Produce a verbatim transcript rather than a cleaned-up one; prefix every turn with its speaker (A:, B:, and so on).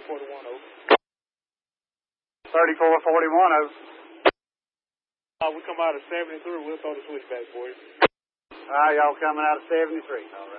A: forty-one, over.
B: thirty-four forty-one, over.
A: Uh, we come out of seventy-three. We'll throw the switchback for you.
B: All right, y'all coming out of seventy-three. All right.